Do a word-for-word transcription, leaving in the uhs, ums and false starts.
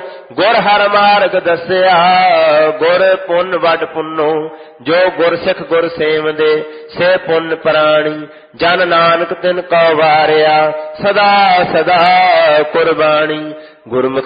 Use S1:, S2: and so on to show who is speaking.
S1: ਗੁਰ ਹਰ ਮਾਰਗ ਦੱਸਿਆ। ਗੁਰ ਪੁੰਨ ਵੱਡ ਪੁੰਨੋ ਜੋ ਗੁਰ ਸਿੱਖ ਗੁਰ ਸੇਵਦੇ, ਸੇ ਪੁੰਨ ਪ੍ਰਾਣੀ ਜਨ ਨਾਨਕ ਤਿਨ ਕੋ ਵਾਰਿਆ। ਸਦਾ ਸਦਾ ਕੁਰਬਾਨੀ ਗੁਰਮੁਖ